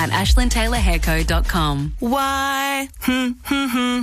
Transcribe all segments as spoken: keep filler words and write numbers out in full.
at ashlyn taylor hair co dot com. Why? Hmm, hmm, hmm.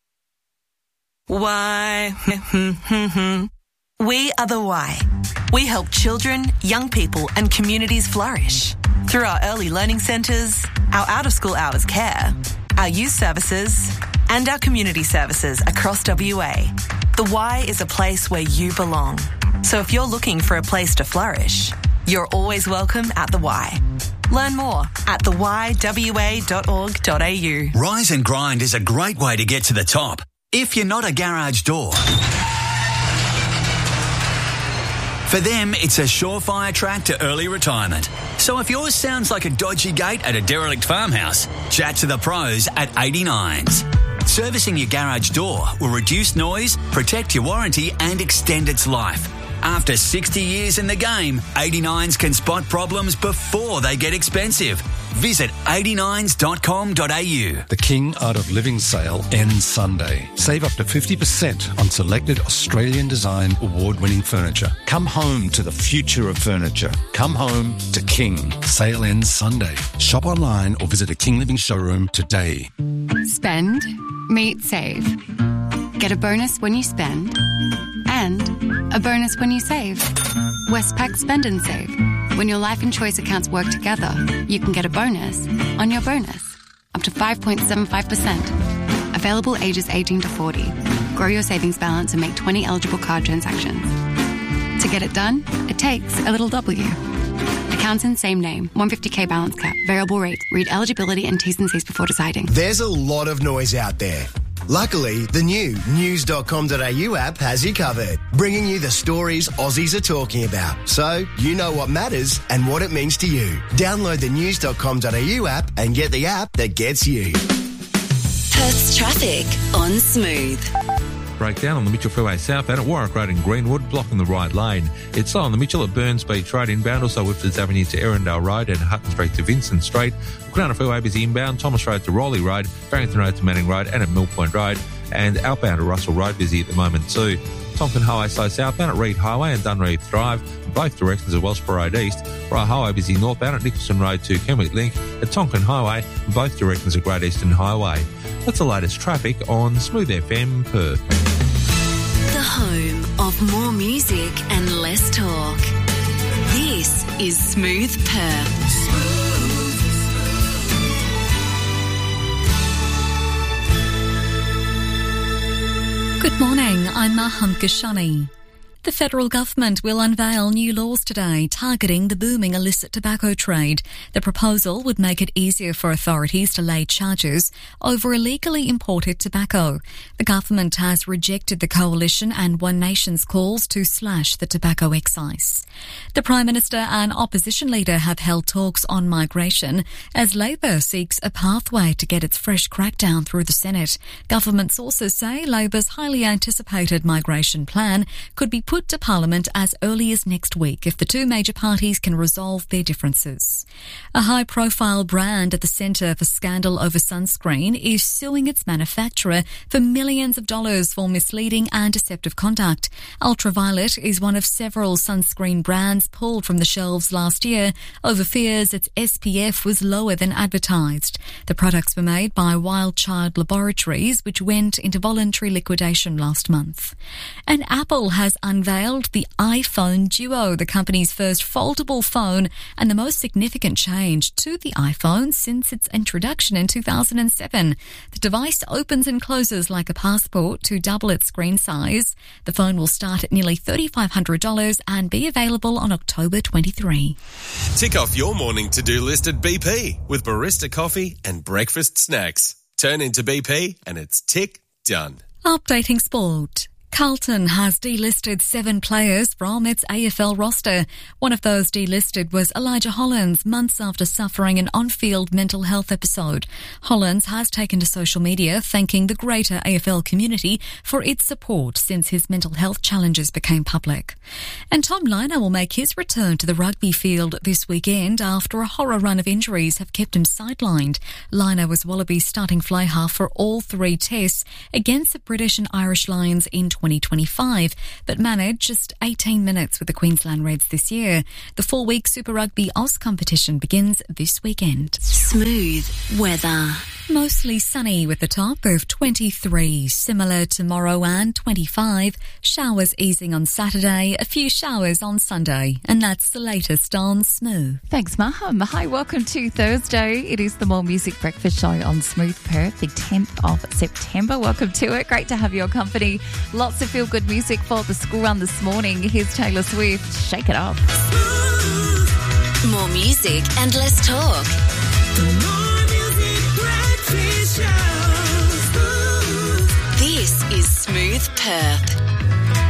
Why? Hmm, hmm, hmm. We are the Why. We help children, young people and communities flourish through our early learning centres, our out-of-school hours care, our youth services and our community services across W A. The Y is a place where you belong. So if you're looking for a place to flourish, you're always welcome at the Y. Learn more at the y w a dot org dot a u. Rise and Grind is a great way to get to the top. If you're not a garage door, for them, it's a surefire track to early retirement. So if yours sounds like a dodgy gate at a derelict farmhouse, chat to the pros at eighty-nines. Servicing your garage door will reduce noise, protect your warranty and extend its life. After sixty years in the game, eighty-nines can spot problems before they get expensive. Visit eighty-nines dot com dot a u. The King Art of Living sale ends Sunday. Save up to fifty percent on selected Australian design award-winning furniture. Come home to the future of furniture. Come home to King. Sale ends Sunday. Shop online or visit a King Living showroom today. Spend, meet, save. Get a bonus when you spend and a bonus when you save. Westpac Spend and Save. When your life and choice accounts work together, you can get a bonus on your bonus, up to five point seven five percent. Available ages eighteen to forty. Grow your savings balance and make twenty eligible card transactions. To get it done, it takes a little W. Accounts in same name, one hundred fifty k balance cap, variable rate. Read eligibility and T's and C's before deciding. There's a lot of noise out there. Luckily, the new news dot com dot a u app has you covered, bringing you the stories Aussies are talking about, so you know what matters and what it means to you. Download the news dot com dot a u app and get the app that gets you. Perth's traffic on Smooth. Breakdown on the Mitchell Freeway southbound at Warwick Road in Greenwood, blocking the right lane. It's slow on the Mitchell at Burns Beach Road inbound, also Whiptons Avenue to Erindale Road and Hutton Street to Vincent Street. Crown Freeway busy inbound, Thomas Road to Rowley Road, Barrington Road to Manning Road and at Mill Point Road, and outbound to Russell Road busy at the moment too. Tonkin Highway slow southbound at Reed Highway and Dunreath Drive, in both directions at Wellsborough Road East. Rye Highway busy northbound at Nicholson Road to Kenwick Link, at Tonkin Highway, in both directions at Great Eastern Highway. That's the latest traffic on Smooth F M Perth. The home of more music and less talk. This is Smooth Perth. Good morning, I'm Maham Kashani. The federal government will unveil new laws today targeting the booming illicit tobacco trade. The proposal would make it easier for authorities to lay charges over illegally imported tobacco. The government has rejected the Coalition and One Nation's calls to slash the tobacco excise. The Prime Minister and opposition leader have held talks on migration as Labor seeks a pathway to get its fresh crackdown through the Senate. Government sources say Labor's highly anticipated migration plan could be put to Parliament as early as next week if the two major parties can resolve their differences. A high-profile brand at the centre of a scandal over sunscreen is suing its manufacturer for millions of dollars for misleading and deceptive conduct. Ultraviolet is one of several sunscreen brands pulled from the shelves last year over fears its S P F was lower than advertised. The products were made by Wild Child Laboratories, which went into voluntary liquidation last month. And Apple has unveiled the iPhone Duo, the company's first foldable phone and the most significant change to the iPhone since its introduction in two thousand seven. The device opens and closes like a passport to double its screen size. The phone will start at nearly three thousand five hundred dollars and be available on October twenty-third. Tick off your morning to-do list at B P with barista coffee and breakfast snacks. Turn into B P and it's tick done. Updating sport. Carlton has delisted seven players from its A F L roster. One of those delisted was Elijah Hollands, months after suffering an on-field mental health episode. Hollands has taken to social media thanking the greater A F L community for its support since his mental health challenges became public. And Tom Liner will make his return to the rugby field this weekend after a horror run of injuries have kept him sidelined. Liner was Wallabies starting fly half for all three tests against the British and Irish Lions in twenty twenty-five, but managed just eighteen minutes with the Queensland Reds this year. The four-week Super Rugby Oz competition begins this weekend. Smooth weather. Mostly sunny with a top of twenty-three, similar tomorrow and twenty-five. Showers easing on Saturday, a few showers on Sunday, and that's the latest on Smooth. Thanks, Maham. Hi, welcome to Thursday. It is the More Music Breakfast Show on Smooth Perth, the tenth of September. Welcome to it. Great to have your company. Lots of feel-good music for the school run this morning. Here's Taylor Swift. Shake it up. More music and less talk. This is Smooth Perth.